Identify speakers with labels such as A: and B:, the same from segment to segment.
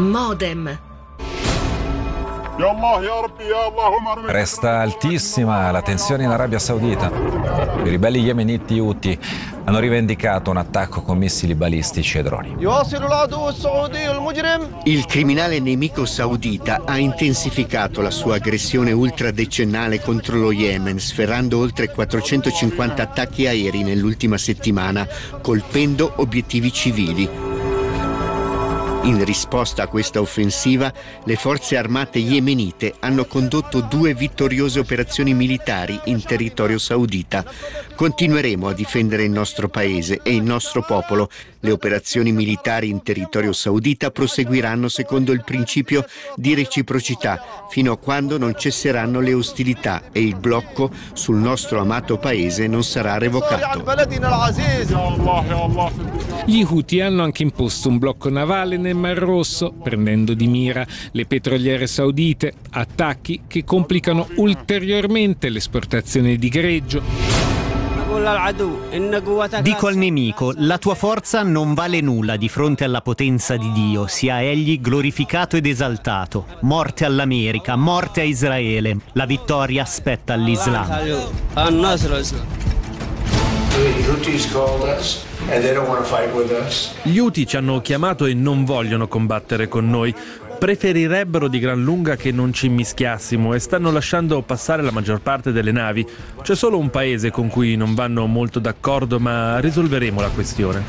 A: Modem.
B: Resta altissima la tensione in Arabia Saudita. I ribelli yemeniti Houthi hanno rivendicato un attacco con missili balistici e droni.
C: Il criminale nemico saudita ha intensificato la sua aggressione ultradecennale contro lo Yemen, sferrando oltre 450 attacchi aerei nell'ultima settimana, colpendo obiettivi civili. In risposta a questa offensiva, le forze armate yemenite hanno condotto 2 vittoriose operazioni militari in territorio saudita. Continueremo a difendere il nostro paese e il nostro popolo. Le operazioni militari in territorio saudita proseguiranno secondo il principio di reciprocità, fino a quando non cesseranno le ostilità e il blocco sul nostro amato paese non sarà revocato.
D: Gli Houthi hanno anche imposto un blocco navale nel Mar Rosso, prendendo di mira le petroliere saudite, attacchi che complicano ulteriormente l'esportazione di greggio.
E: Dico al nemico, la tua forza non vale nulla di fronte alla potenza di Dio, sia egli glorificato ed esaltato. Morte all'America, morte a Israele. La vittoria spetta all'Islam.
F: Gli Houthi ci hanno chiamato e non vogliono combattere con noi. Preferirebbero di gran lunga che non ci immischiassimo e stanno lasciando passare la maggior parte delle navi. C'è solo un paese con cui non vanno molto d'accordo, ma risolveremo la questione.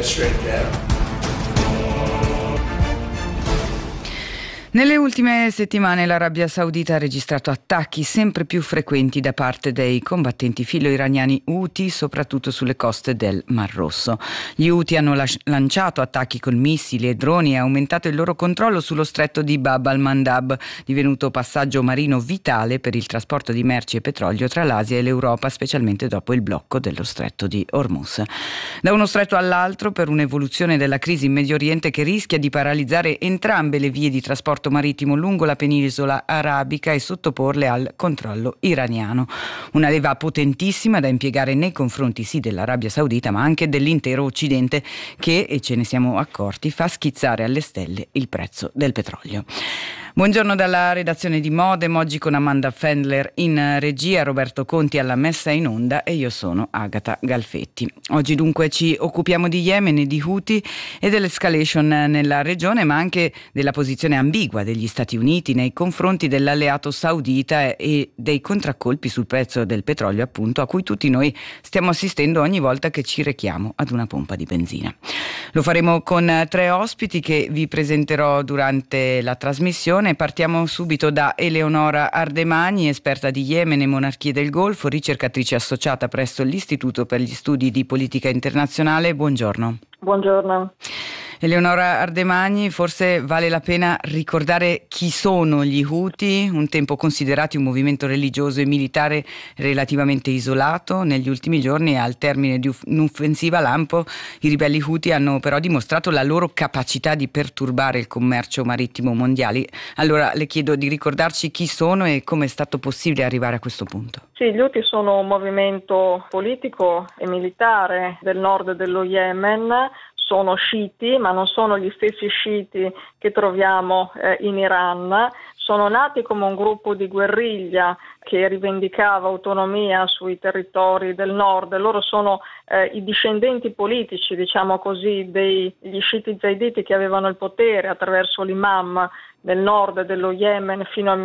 G: Nelle ultime settimane l'Arabia Saudita ha registrato attacchi sempre più frequenti da parte dei combattenti filo-iraniani Houthi, soprattutto sulle coste del Mar Rosso. Gli Houthi hanno lanciato attacchi con missili e droni e aumentato il loro controllo sullo stretto di Bab al-Mandab, divenuto passaggio marino vitale per il trasporto di merci e petrolio tra l'Asia e l'Europa, specialmente dopo il blocco dello stretto di Hormuz. Da uno stretto all'altro, per un'evoluzione della crisi in Medio Oriente che rischia di paralizzare entrambe le vie di trasporto marittimo lungo la penisola arabica e sottoporle al controllo iraniano. Una leva potentissima da impiegare nei confronti sì dell'Arabia Saudita ma anche dell'intero Occidente che, e ce ne siamo accorti, fa schizzare alle stelle il prezzo del petrolio. Buongiorno dalla redazione di Modem, oggi con Amanda Fendler in regia, Roberto Conti alla messa in onda e io sono Agata Galfetti. Oggi dunque ci occupiamo di Yemen e di Houthi e dell'escalation nella regione, ma anche della posizione ambigua degli Stati Uniti nei confronti dell'alleato saudita e dei contraccolpi sul prezzo del petrolio, appunto, a cui tutti noi stiamo assistendo ogni volta che ci rechiamo ad una pompa di benzina. Lo faremo con 3 ospiti che vi presenterò durante la trasmissione. Partiamo subito da Eleonora Ardemagni, esperta di Yemen e monarchie del Golfo, ricercatrice associata presso l'Istituto per gli Studi di Politica Internazionale. Buongiorno.
H: Buongiorno.
G: Eleonora Ardemagni, forse vale la pena ricordare chi sono gli Houthi, un tempo considerati un movimento religioso e militare relativamente isolato. Negli ultimi giorni, al termine di un'offensiva lampo, i ribelli Houthi hanno però dimostrato la loro capacità di perturbare il commercio marittimo mondiale. Allora le chiedo di ricordarci chi sono e come è stato possibile arrivare a questo punto.
H: Sì, gli Houthi sono un movimento politico e militare del nord dello Yemen. Sono sciiti, ma non sono gli stessi sciiti che troviamo in Iran. Sono nati come un gruppo di guerriglia che rivendicava autonomia sui territori del nord. Loro sono i discendenti politici, diciamo così, degli sciiti zaiditi che avevano il potere attraverso l'imam nel nord dello Yemen fino al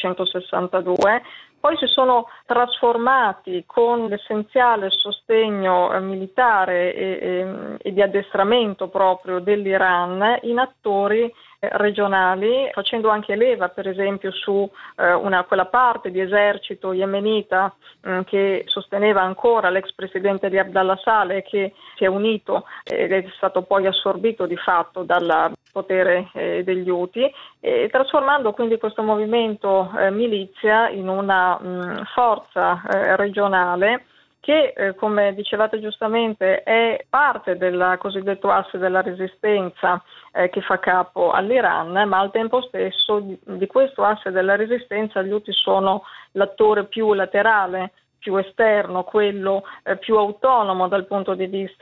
H: 1962. Poi si sono trasformati con l'essenziale sostegno militare e di addestramento proprio dell'Iran in attori regionali, facendo anche leva per esempio su quella parte di esercito yemenita che sosteneva ancora l'ex presidente di Abdallah Saleh, che si è unito ed è stato poi assorbito di fatto dal potere degli Houthi, trasformando quindi questo movimento milizia in una forza regionale che, come dicevate giustamente, è parte del cosiddetto asse della resistenza che fa capo all'Iran, ma al tempo stesso di questo asse della resistenza gli Houthi sono l'attore più laterale, più esterno, quello più autonomo dal punto di vista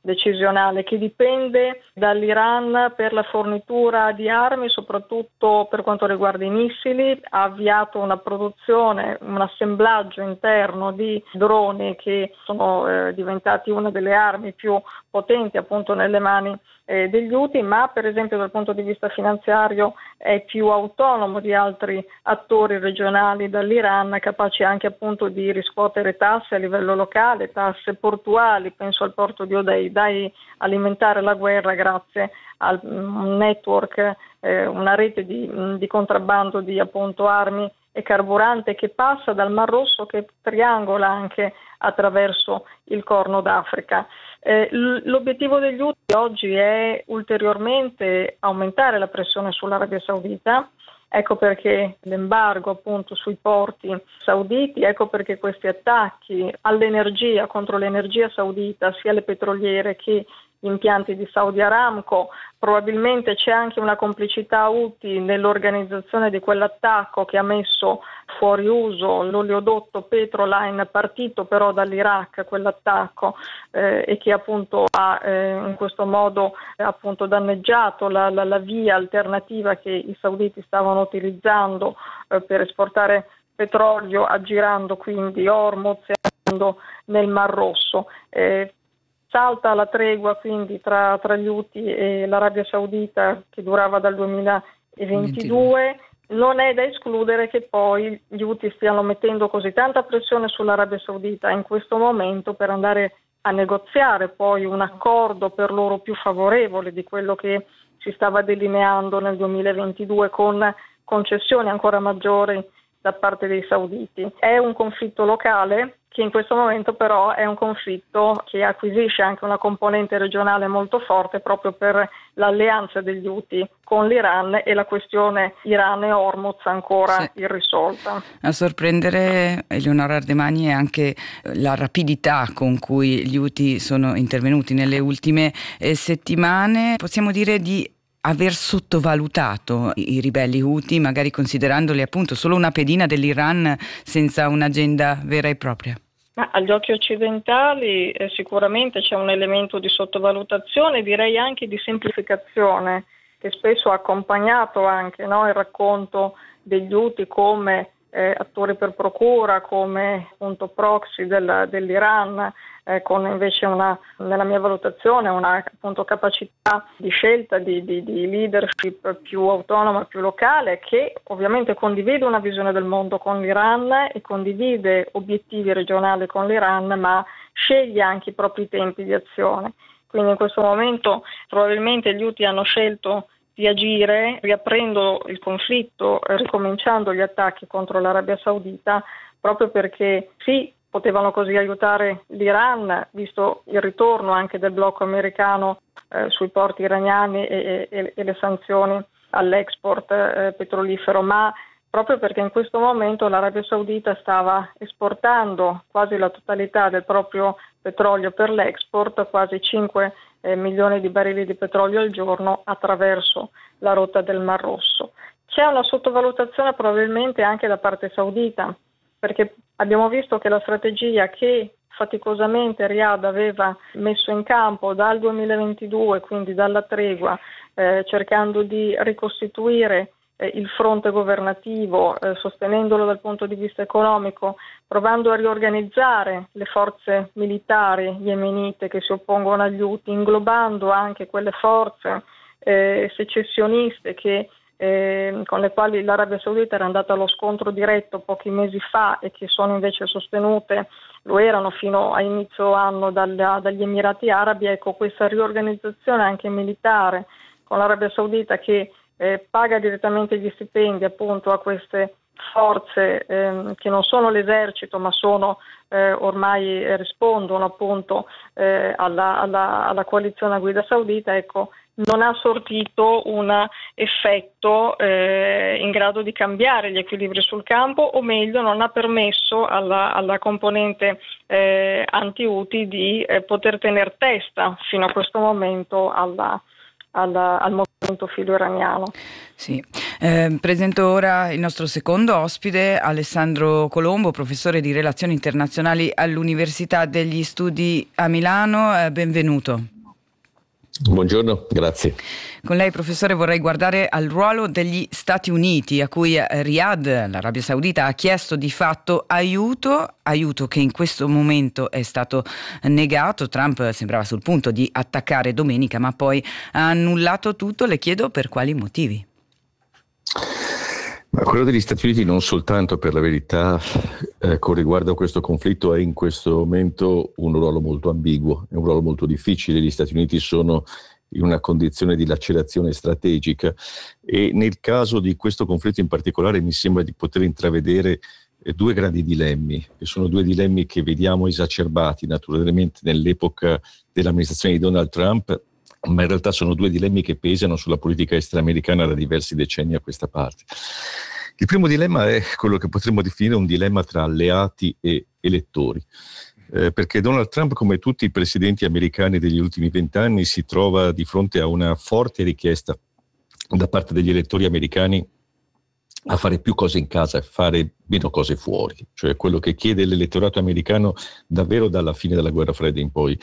H: decisionale che dipende dall'Iran per la fornitura di armi, soprattutto per quanto riguarda i missili. Ha avviato una produzione, un assemblaggio interno di droni che sono diventati una delle armi più potenti appunto nelle mani degli Houthi, ma per esempio dal punto di vista finanziario è più autonomo di altri attori regionali dall'Iran, capaci anche appunto di riscuotere tasse a livello locale, tasse portuali, penso al porto di Odeida, e alimentare la guerra grazie a un network, una rete di contrabbando di appunto armi e carburante che passa dal Mar Rosso, che triangola anche attraverso il Corno d'Africa. L'obiettivo degli Houthi oggi è ulteriormente aumentare la pressione sull'Arabia Saudita. Ecco perché l'embargo appunto sui porti sauditi, ecco perché questi attacchi all'energia, contro l'energia saudita, sia le petroliere che gli impianti di Saudi Aramco. Probabilmente c'è anche una complicità Houthi nell'organizzazione di quell'attacco che ha messo fuori uso l'oleodotto Petroline, partito però dall'Iraq quell'attacco, e che appunto ha in questo modo appunto danneggiato la via alternativa che i sauditi stavano utilizzando per esportare petrolio, aggirando quindi Hormuz e andando nel Mar Rosso. Salta la tregua quindi tra gli Houthi e l'Arabia Saudita, che durava dal 2022. Non è da escludere che poi gli Houthi stiano mettendo così tanta pressione sull'Arabia Saudita in questo momento per andare a negoziare poi un accordo per loro più favorevole di quello che si stava delineando nel 2022, con concessioni ancora maggiori da parte dei sauditi. È un conflitto locale che in questo momento però è un conflitto che acquisisce anche una componente regionale molto forte, proprio per l'alleanza degli Houthi con l'Iran e la questione Iran e Hormuz ancora irrisolta.
G: A sorprendere, Eleonora Ardemagni, è anche la rapidità con cui gli Houthi sono intervenuti nelle ultime settimane. Possiamo dire di aver sottovalutato i ribelli Houthi, magari considerandoli appunto solo una pedina dell'Iran senza un'agenda vera e propria?
H: Ma agli occhi occidentali sicuramente c'è un elemento di sottovalutazione, direi anche di semplificazione, che spesso ha accompagnato anche il racconto degli Houthi come attori per procura, come appunto proxy dell'Iran, con invece nella mia valutazione una appunto capacità di scelta di leadership più autonoma, più locale, che ovviamente condivide una visione del mondo con l'Iran e condivide obiettivi regionali con l'Iran, ma sceglie anche i propri tempi di azione. Quindi in questo momento probabilmente gli Houthi hanno scelto di agire riaprendo il conflitto, ricominciando gli attacchi contro l'Arabia Saudita, proprio perché sì, potevano così aiutare l'Iran, visto il ritorno anche del blocco americano sui porti iraniani e le sanzioni all'export petrolifero, ma proprio perché in questo momento l'Arabia Saudita stava esportando quasi la totalità del proprio petrolio per l'export, quasi 5 milioni di barili di petrolio al giorno attraverso la rotta del Mar Rosso. C'è una sottovalutazione probabilmente anche da parte saudita, perché abbiamo visto che la strategia che faticosamente Riyadh aveva messo in campo dal 2022, quindi dalla tregua, cercando di ricostituire il fronte governativo, sostenendolo dal punto di vista economico, provando a riorganizzare le forze militari yemenite che si oppongono agli Houthi, inglobando anche quelle forze secessioniste con le quali l'Arabia Saudita era andata allo scontro diretto pochi mesi fa e che sono invece sostenute, lo erano fino a inizio anno dagli Emirati Arabi. Ecco, questa riorganizzazione anche militare con l'Arabia Saudita che paga direttamente gli stipendi appunto a queste forze che non sono l'esercito ma sono ormai rispondono appunto alla coalizione a guida saudita, ecco, non ha sortito un effetto in grado di cambiare gli equilibri sul campo, o meglio non ha permesso alla componente anti-Houthi di poter tener testa fino a questo momento al movimento filo-iraniano.
G: Sì. Presento ora il nostro secondo ospite, Alessandro Colombo, professore di Relazioni Internazionali all'Università degli Studi a Milano. Benvenuto.
A: Buongiorno, grazie.
G: Con lei, professore, vorrei guardare al ruolo degli Stati Uniti, a cui Riyadh, l'Arabia Saudita, ha chiesto di fatto aiuto che in questo momento è stato negato. Trump sembrava sul punto di attaccare domenica, ma poi ha annullato tutto. Le chiedo per quali motivi.
A: Ma quello degli Stati Uniti non soltanto, per la verità, con riguardo a questo conflitto, è in questo momento un ruolo molto ambiguo, è un ruolo molto difficile. Gli Stati Uniti sono in una condizione di lacerazione strategica e nel caso di questo conflitto in particolare mi sembra di poter intravedere due grandi dilemmi, che sono due dilemmi che vediamo esacerbati naturalmente nell'epoca dell'amministrazione di Donald Trump, ma in realtà sono due dilemmi che pesano sulla politica estera americana da diversi decenni a questa parte. Il primo dilemma è quello che potremmo definire un dilemma tra alleati e elettori, perché Donald Trump, come tutti i presidenti americani degli ultimi 20 anni, si trova di fronte a una forte richiesta da parte degli elettori americani a fare più cose in casa e fare meno cose fuori, cioè quello che chiede l'elettorato americano davvero dalla fine della guerra fredda in poi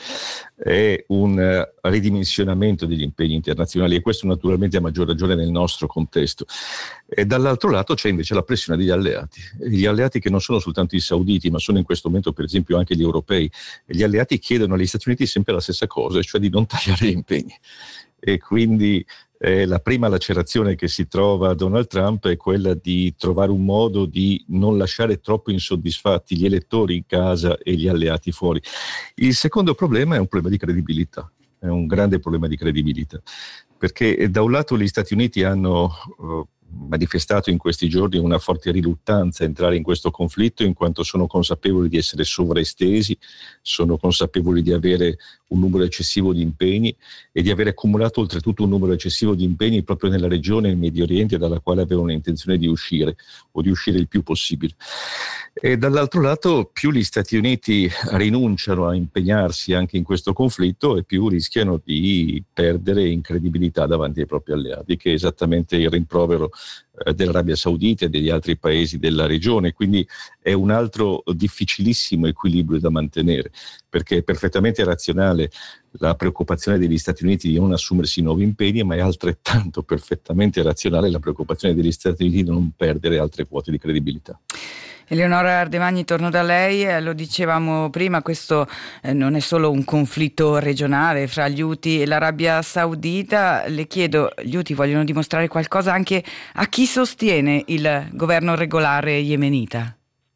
A: è un ridimensionamento degli impegni internazionali, e questo naturalmente a maggior ragione nel nostro contesto. E dall'altro lato c'è invece la pressione degli alleati che non sono soltanto i sauditi, ma sono in questo momento per esempio anche gli europei, e gli alleati chiedono agli Stati Uniti sempre la stessa cosa, cioè di non tagliare gli impegni, e quindi la prima lacerazione che si trova Donald Trump è quella di trovare un modo di non lasciare troppo insoddisfatti gli elettori in casa e gli alleati fuori. Il secondo problema è un problema di credibilità, è un grande problema di credibilità, perché da un lato gli Stati Uniti hanno manifestato in questi giorni una forte riluttanza a entrare in questo conflitto, in quanto sono consapevoli di essere sovraestesi, sono consapevoli di avere un numero eccessivo di impegni e di aver accumulato oltretutto un numero eccessivo di impegni proprio nella regione del Medio Oriente dalla quale avevano intenzione di uscire, o di uscire il più possibile. E dall'altro lato, più gli Stati Uniti rinunciano a impegnarsi anche in questo conflitto e più rischiano di perdere in credibilità davanti ai propri alleati, che è esattamente il rimprovero dell'Arabia Saudita e degli altri paesi della regione. Quindi è un altro difficilissimo equilibrio da mantenere, perché è perfettamente razionale la preoccupazione degli Stati Uniti di non assumersi nuovi impegni, ma è altrettanto perfettamente razionale la preoccupazione degli Stati Uniti di non perdere altre quote di credibilità.
G: Eleonora Ardemagni, torno da lei. Lo dicevamo prima, questo non è solo un conflitto regionale fra gli Houthi e l'Arabia Saudita. Le chiedo, gli Houthi vogliono dimostrare qualcosa anche a chi sostiene il governo regolare yemenita?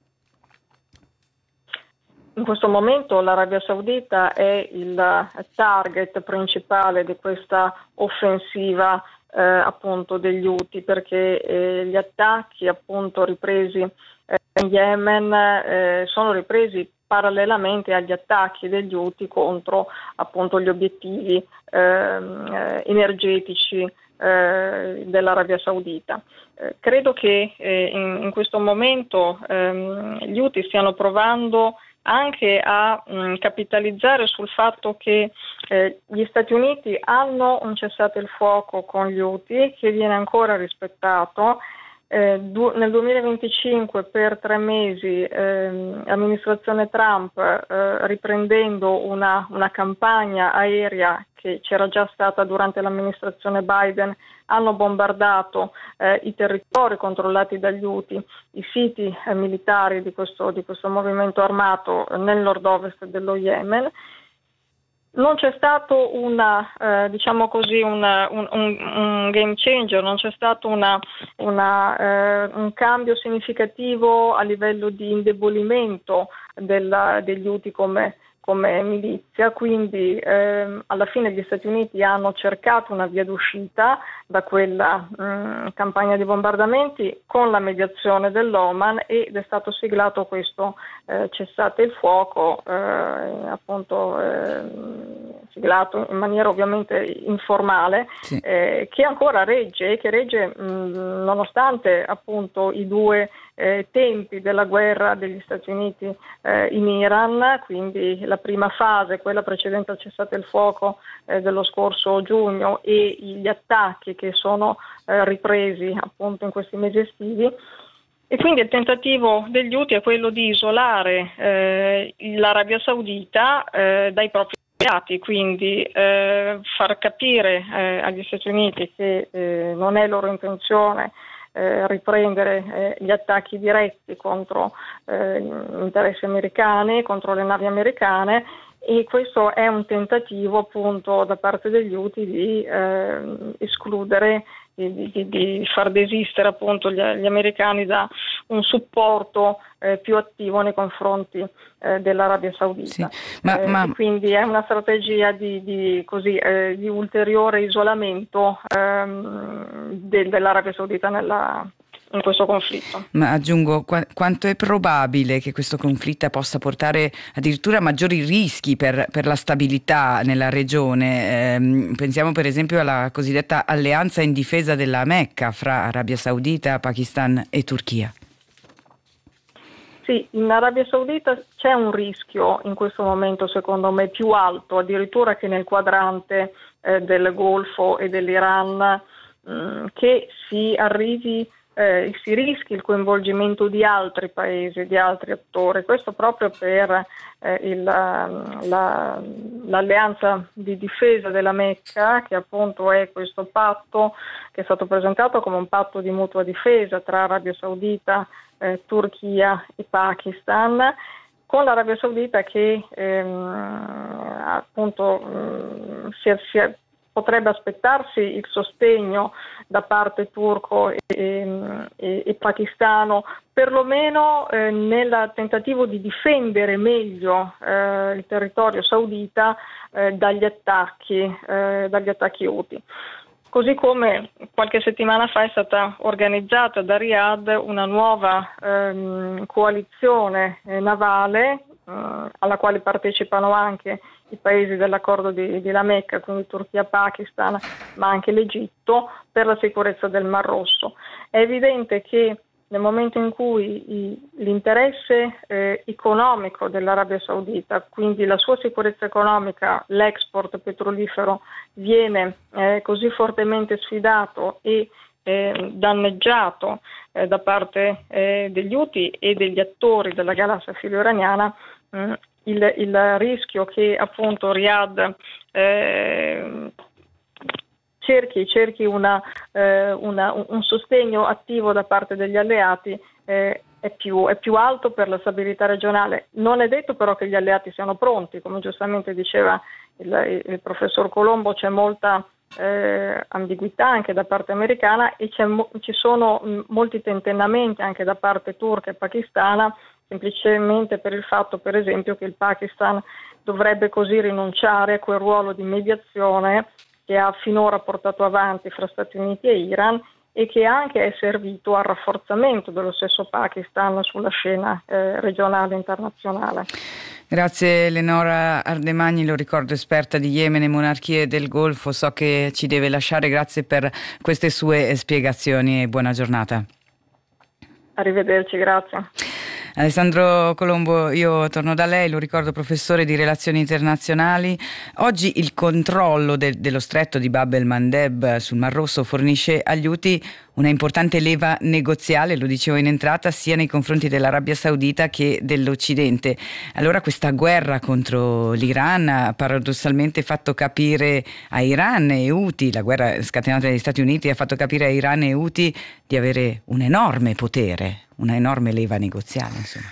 H: In questo momento l'Arabia Saudita è il target principale di questa offensiva appunto degli Houthi, perché gli attacchi appunto ripresi in Yemen sono ripresi parallelamente agli attacchi degli Houthi contro appunto gli obiettivi energetici dell'Arabia Saudita. Credo che in questo momento gli Houthi stiano provando anche a capitalizzare sul fatto che gli Stati Uniti hanno un cessate il fuoco con gli Houthi che viene ancora rispettato. Nel 2025 per 3 mesi l'amministrazione Trump, riprendendo una campagna aerea che c'era già stata durante l'amministrazione Biden, hanno bombardato i territori controllati dagli Houthi, i siti militari di questo movimento armato nel nord-ovest dello Yemen. Non c'è stato un game changer, non c'è stato un cambio significativo a livello di indebolimento degli Houthi come milizia, quindi alla fine gli Stati Uniti hanno cercato una via d'uscita da quella campagna di bombardamenti con la mediazione dell'Oman, ed è stato siglato questo cessate il fuoco, siglato in maniera ovviamente informale, sì, che ancora regge, nonostante appunto i due tempi della guerra degli Stati Uniti in Iran, quindi la prima fase, quella precedente al cessate il fuoco dello scorso giugno, e gli attacchi che sono ripresi appunto in questi mesi estivi. E quindi il tentativo degli Houthi è quello di isolare l'Arabia Saudita dai propri alleati, quindi far capire agli Stati Uniti che non è loro intenzione riprendere gli attacchi diretti contro gli interessi americani, contro le navi americane, e questo è un tentativo appunto da parte degli Houthi di escludere, di far desistere appunto gli americani da un supporto più attivo nei confronti dell'Arabia Saudita.
G: Sì,
H: quindi è una strategia di ulteriore isolamento dell'Arabia Saudita in questo conflitto.
G: Ma aggiungo, quanto è probabile che questo conflitto possa portare addirittura maggiori rischi per la stabilità nella regione? Pensiamo per esempio alla cosiddetta alleanza in difesa della Mecca fra Arabia Saudita, Pakistan e Turchia.
H: Sì, in Arabia Saudita c'è un rischio in questo momento, secondo me, più alto addirittura che nel quadrante del Golfo e dell'Iran, che si rischi il coinvolgimento di altri paesi, di altri attori. Questo proprio per l'alleanza di difesa della Mecca, che appunto è questo patto che è stato presentato come un patto di mutua difesa tra Arabia Saudita, Turchia e Pakistan, con l'Arabia Saudita che potrebbe aspettarsi il sostegno da parte turco e pakistano, perlomeno nel tentativo di difendere meglio il territorio saudita dagli attacchi Houthi. Così come qualche settimana fa è stata organizzata da Riyadh una nuova coalizione navale alla quale partecipano anche i paesi dell'accordo di La Mecca, quindi Turchia, Pakistan, ma anche l'Egitto, per la sicurezza del Mar Rosso. È evidente che nel momento in cui l'interesse economico dell'Arabia Saudita, quindi la sua sicurezza economica, l'export petrolifero, viene così fortemente sfidato e danneggiato da parte degli Houthi e degli attori della galassia filo-iraniana, il rischio che appunto Riyadh cerchi un sostegno attivo da parte degli alleati è più alto per la stabilità regionale. Non è detto però che gli alleati siano pronti, come giustamente diceva il professor Colombo, c'è molta ambiguità anche da parte americana e ci sono molti tentennamenti anche da parte turca e pakistana, semplicemente per il fatto, per esempio, che il Pakistan dovrebbe così rinunciare a quel ruolo di mediazione che ha finora portato avanti fra Stati Uniti e Iran e che anche è servito al rafforzamento dello stesso Pakistan sulla scena regionale e internazionale.
G: Grazie Eleonora Ardemagni, lo ricordo esperta di Yemen e monarchie del Golfo, so che ci deve lasciare, grazie per queste sue spiegazioni e buona giornata.
H: Arrivederci, grazie.
G: Alessandro Colombo, io torno da lei, lo ricordo professore di relazioni internazionali. Oggi il controllo dello stretto di Bab el-Mandeb sul Mar Rosso fornisce agli Houthi una importante leva negoziale, lo dicevo in entrata, sia nei confronti dell'Arabia Saudita che dell'Occidente. Allora questa guerra contro l'Iran ha paradossalmente fatto capire a Iran e Houthi, la guerra scatenata dagli Stati Uniti ha fatto capire a Iran e Houthi di avere un enorme potere, una enorme leva negoziale, insomma.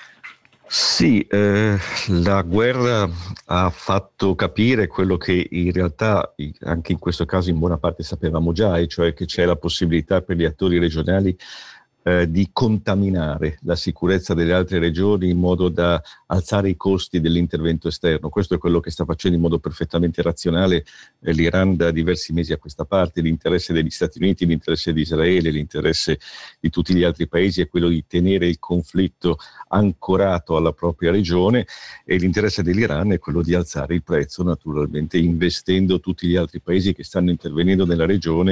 A: Sì, la guerra ha fatto capire quello che in realtà anche in questo caso in buona parte sapevamo già, e cioè che c'è la possibilità per gli attori regionali di contaminare la sicurezza delle altre regioni in modo da alzare i costi dell'intervento esterno. Questo è quello che sta facendo in modo perfettamente razionale l'Iran da diversi mesi a questa parte. L'interesse degli Stati Uniti, l'interesse di Israele, l'interesse di tutti gli altri paesi è quello di tenere il conflitto ancorato alla propria regione, e l'interesse dell'Iran è quello di alzare il prezzo, naturalmente investendo tutti gli altri paesi che stanno intervenendo nella regione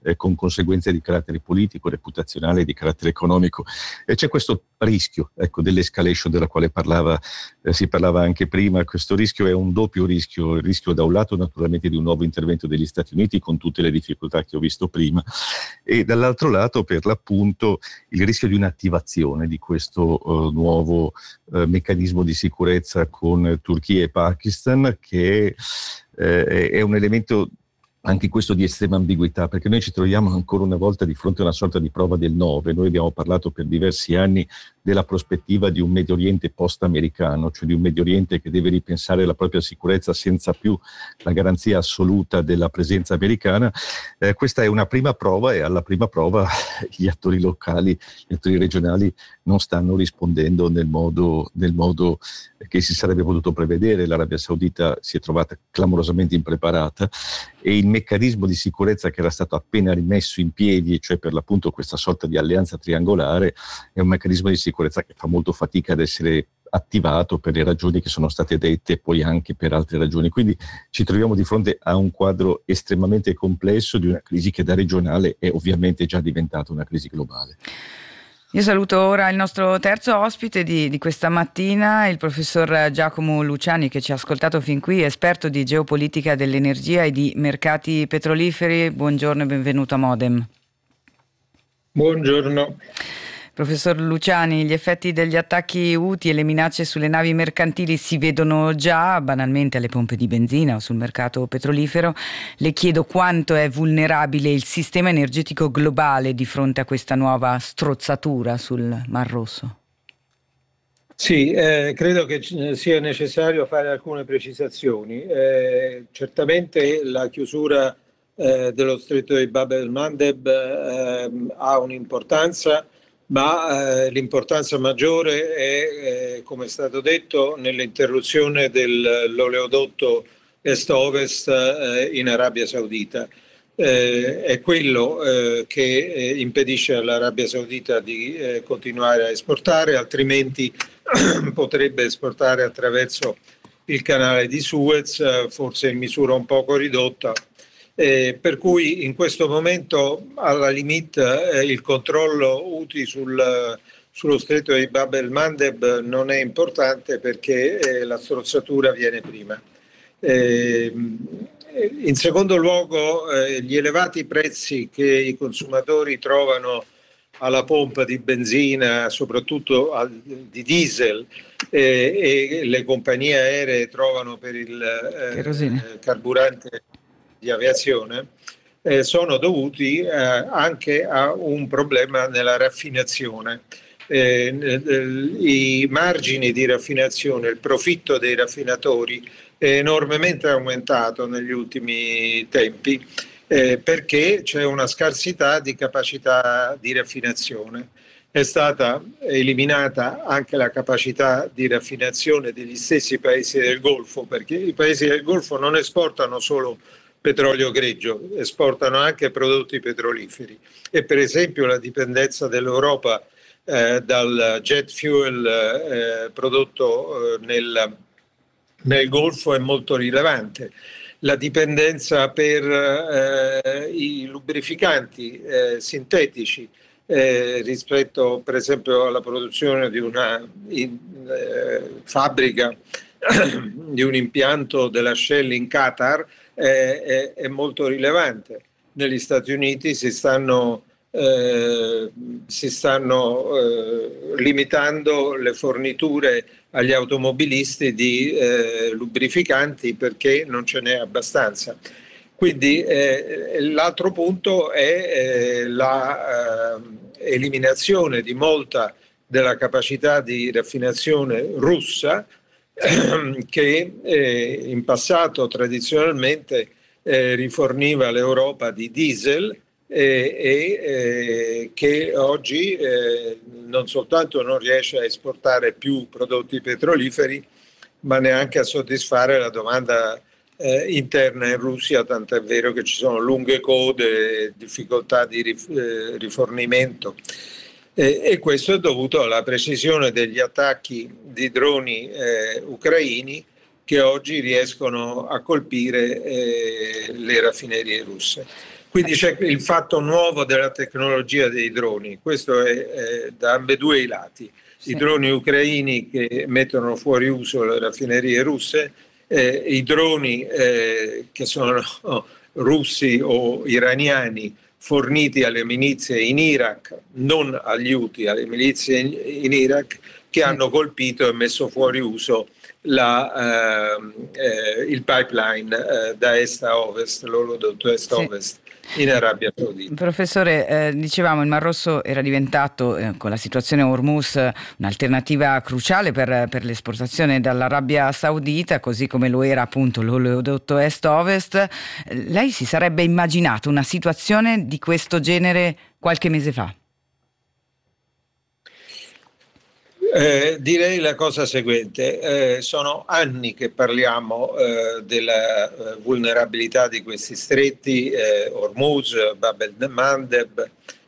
A: con conseguenze di carattere politico, reputazionale e di carattere economico. E c'è questo rischio, ecco, dell'escalation della quale si parlava anche prima. Questo rischio è un doppio rischio: il rischio da un lato naturalmente di un nuovo intervento degli Stati Uniti con tutte le difficoltà che ho visto prima, e dall'altro lato per l'appunto il rischio di un'attivazione di questo nuovo meccanismo di sicurezza con Turchia e Pakistan, che è un elemento anche questo di estrema ambiguità, perché noi ci troviamo ancora una volta di fronte a una sorta di prova del 9. Noi abbiamo parlato per diversi anni della prospettiva di un Medio Oriente post-americano, cioè di un Medio Oriente che deve ripensare la propria sicurezza senza più la garanzia assoluta della presenza americana. Questa è una prima prova, e alla prima prova gli attori locali, gli attori regionali non stanno rispondendo nel modo che si sarebbe potuto prevedere. L'Arabia Saudita si è trovata clamorosamente impreparata, e il meccanismo di sicurezza che era stato appena rimesso in piedi, cioè per l'appunto questa sorta di alleanza triangolare, è un meccanismo di sicurezza che fa molto fatica ad essere attivato per le ragioni che sono state dette, e poi anche per altre ragioni. Quindi ci troviamo di fronte a un quadro estremamente complesso di una crisi che da regionale è ovviamente già diventata una crisi globale.
G: Io saluto ora il nostro terzo ospite di questa mattina, il professor Giacomo Luciani, che ci ha ascoltato fin qui, esperto di geopolitica dell'energia e di mercati petroliferi. Buongiorno e benvenuto a Modem.
I: Buongiorno.
G: Professor Luciani, gli effetti degli attacchi Houthi e le minacce sulle navi mercantili si vedono già banalmente alle pompe di benzina o sul mercato petrolifero. Le chiedo quanto è vulnerabile il sistema energetico globale di fronte a questa nuova strozzatura sul Mar Rosso.
I: Sì, credo che sia necessario fare alcune precisazioni. Certamente la chiusura dello stretto di Bab el-Mandeb ha un'importanza, ma l'importanza maggiore è, come è stato detto, nell'interruzione dell'oleodotto est-ovest in Arabia Saudita. È quello che impedisce all'Arabia Saudita di continuare a esportare, altrimenti potrebbe esportare attraverso il canale di Suez, forse in misura un poco ridotta. Per cui in questo momento alla limite il controllo Houthi sullo stretto di Bab el-Mandeb non è importante, perché la strozzatura viene prima. In secondo luogo, gli elevati prezzi che i consumatori trovano alla pompa di benzina, soprattutto di diesel, e le compagnie aeree trovano per il carburante di aviazione, sono dovuti anche a un problema nella raffinazione. I margini di raffinazione, il profitto dei raffinatori è enormemente aumentato negli ultimi tempi, perché c'è una scarsità di capacità di raffinazione. È stata eliminata anche la capacità di raffinazione degli stessi paesi del Golfo, perché i paesi del Golfo non esportano solo petrolio greggio, esportano anche prodotti petroliferi, e per esempio la dipendenza dell'Europa dal jet fuel prodotto nel Golfo è molto rilevante. La dipendenza per i lubrificanti sintetici rispetto per esempio alla produzione di una fabbrica di un impianto della Shell in Qatar è molto rilevante. Negli Stati Uniti si stanno limitando le forniture agli automobilisti di lubrificanti, perché non ce n'è abbastanza. Quindi l'altro punto è la eliminazione di molta della capacità di raffinazione russa, che in passato tradizionalmente riforniva l'Europa di diesel, e che oggi non soltanto non riesce a esportare più prodotti petroliferi, ma neanche a soddisfare la domanda interna in Russia, tant'è vero che ci sono lunghe code, difficoltà di rifornimento. E questo è dovuto alla precisione degli attacchi di droni ucraini, che oggi riescono a colpire le raffinerie russe. Quindi c'è il fatto nuovo della tecnologia dei droni, questo è da ambedue i lati. Sì. I droni ucraini che mettono fuori uso le raffinerie russe, i droni che sono russi o iraniani forniti alle milizie in Iraq, non agli Houthi, alle milizie in Iraq, che hanno colpito e messo fuori uso il pipeline da est a ovest, l'olodotto est-ovest. In Arabia Saudita.
G: Professore, dicevamo il Mar Rosso era diventato con la situazione Hormuz un'alternativa cruciale per l'esportazione dall'Arabia Saudita, così come lo era appunto l'oleodotto est-ovest. Lei si sarebbe immaginato una situazione di questo genere qualche mese fa?
I: Direi la cosa seguente, sono anni che parliamo della vulnerabilità di questi stretti, Hormuz, Bab el-Mandeb,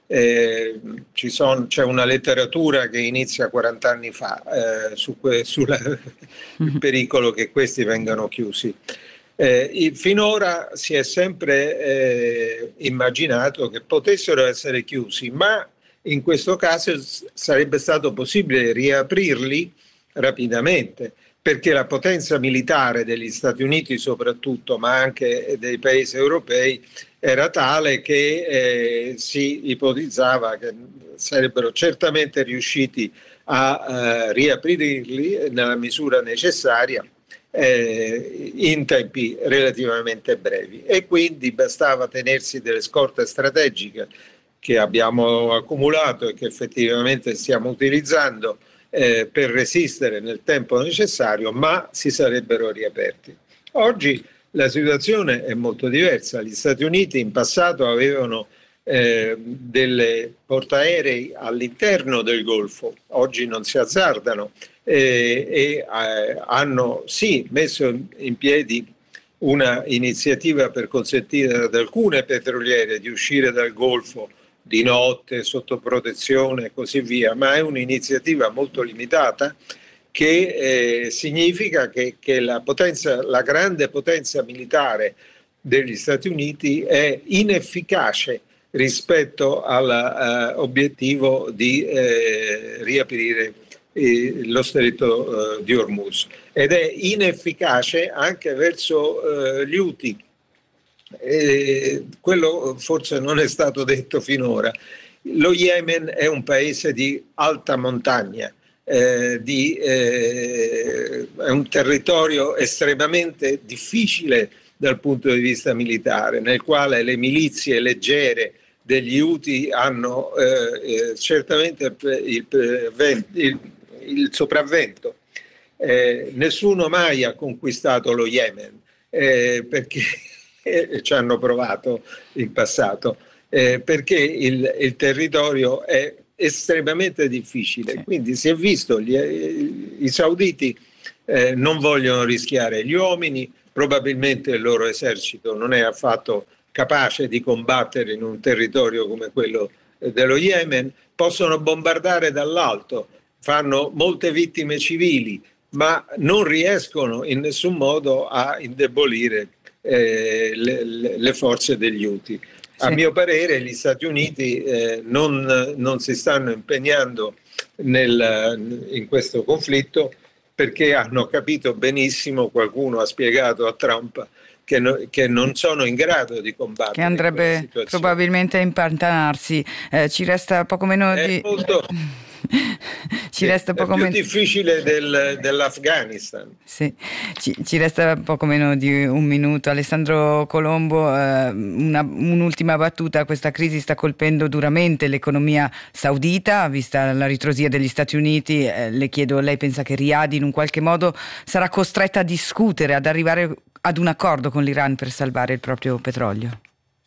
I: c'è una letteratura che inizia 40 anni fa sul pericolo che questi vengano chiusi. Finora si è sempre immaginato che potessero essere chiusi, ma in questo caso sarebbe stato possibile riaprirli rapidamente, perché la potenza militare degli Stati Uniti soprattutto, ma anche dei paesi europei, era tale che si ipotizzava che sarebbero certamente riusciti a riaprirli nella misura necessaria in tempi relativamente brevi, e quindi bastava tenersi delle scorte strategiche che abbiamo accumulato e che effettivamente stiamo utilizzando per resistere nel tempo necessario, ma si sarebbero riaperti. Oggi la situazione è molto diversa. Gli Stati Uniti in passato avevano delle portaerei all'interno del Golfo, oggi non si azzardano e hanno sì messo in piedi una iniziativa per consentire ad alcune petroliere di uscire dal Golfo di notte, sotto protezione e così via, ma è un'iniziativa molto limitata che significa che la grande potenza militare degli Stati Uniti è inefficace rispetto all'obiettivo di riaprire lo stretto di Hormuz, ed è inefficace anche verso gli Houthi. Quello forse non è stato detto finora. Lo Yemen è un paese di alta montagna, è un territorio estremamente difficile dal punto di vista militare, nel quale le milizie leggere degli Houthi hanno certamente il sopravvento. Nessuno mai ha conquistato lo Yemen perché ci hanno provato in passato, perché il territorio è estremamente difficile. Sì. Quindi si è visto, i sauditi non vogliono rischiare gli uomini, probabilmente il loro esercito non è affatto capace di combattere in un territorio come quello dello Yemen, possono bombardare dall'alto, fanno molte vittime civili, ma non riescono in nessun modo a indebolire le forze degli Houthi. Sì. A mio parere gli Stati Uniti non si stanno impegnando in questo conflitto perché hanno capito benissimo, qualcuno ha spiegato a Trump che non sono in grado di combattere.
G: Che andrebbe probabilmente a impantanarsi. Ci resta poco meno di...
I: È più difficile dell'Afghanistan.
G: Sì. Ci resta poco meno di un minuto. Alessandro Colombo, un'ultima battuta. Questa crisi sta colpendo duramente l'economia saudita, vista la ritrosia degli Stati Uniti. Le chiedo, lei pensa che Riyadh in un qualche modo sarà costretta a discutere, ad arrivare ad un accordo con l'Iran per salvare il proprio petrolio?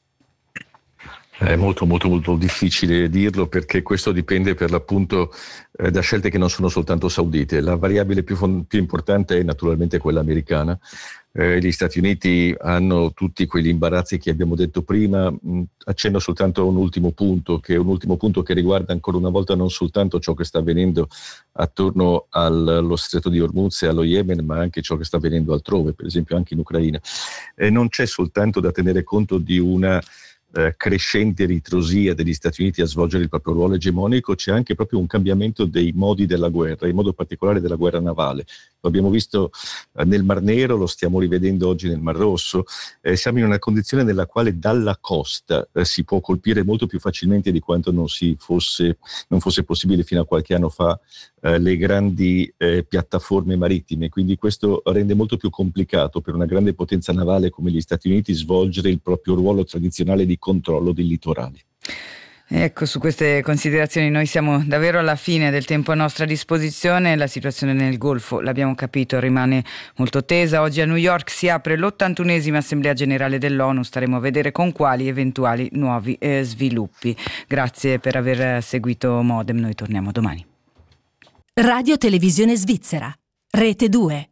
A: È molto difficile dirlo, perché questo dipende per l'appunto da scelte che non sono soltanto saudite. La variabile più importante è naturalmente quella americana. Gli Stati Uniti hanno tutti quegli imbarazzi che abbiamo detto prima. Accenno soltanto a un ultimo punto che riguarda ancora una volta non soltanto ciò che sta avvenendo attorno allo stretto di Hormuz e allo Yemen, ma anche ciò che sta avvenendo altrove, per esempio anche in Ucraina. Non c'è soltanto da tenere conto di una crescente ritrosia degli Stati Uniti a svolgere il proprio ruolo egemonico, c'è anche proprio un cambiamento dei modi della guerra, in modo particolare della guerra navale. Lo abbiamo visto nel Mar Nero, lo stiamo rivedendo oggi nel Mar Rosso. Siamo in una condizione nella quale dalla costa si può colpire molto più facilmente di quanto non fosse possibile fino a qualche anno fa le grandi piattaforme marittime, quindi questo rende molto più complicato per una grande potenza navale come gli Stati Uniti svolgere il proprio ruolo tradizionale di controllo dei litorali.
G: Ecco, su queste considerazioni noi siamo davvero alla fine del tempo a nostra disposizione. La situazione nel Golfo, l'abbiamo capito, rimane molto tesa. Oggi a New York si apre l'81esima Assemblea Generale dell'ONU, staremo a vedere con quali eventuali nuovi sviluppi. Grazie per aver seguito Modem, noi torniamo domani.
J: Radio Televisione Svizzera, Rete 2.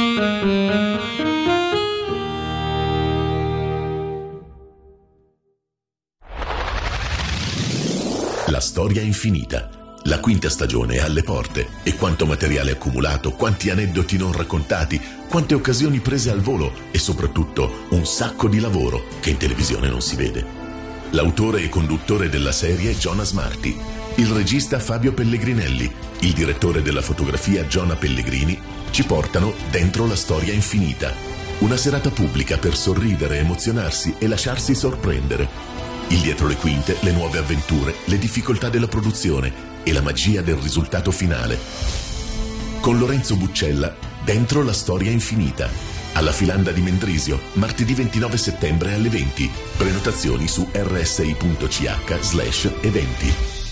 K: La storia è infinita. La quinta stagione è alle porte e quanto materiale accumulato, quanti aneddoti non raccontati, quante occasioni prese al volo e soprattutto un sacco di lavoro che in televisione non si vede. L'autore e conduttore della serie è Jonas Marti, il regista Fabio Pellegrinelli, il direttore della fotografia Giona Pellegrini ci portano dentro la storia infinita. Una serata pubblica per sorridere, emozionarsi e lasciarsi sorprendere. Il dietro le quinte, le nuove avventure, le difficoltà della produzione e la magia del risultato finale. Con Lorenzo Buccella, dentro la storia infinita. Alla Filanda di Mendrisio, martedì 29 settembre alle 20. Prenotazioni su rsi.ch/eventi.